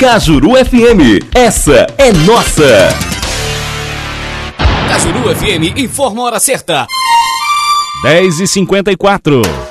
Cajuru FM, essa é nossa. Cajuru FM informa a hora certa. 10h54.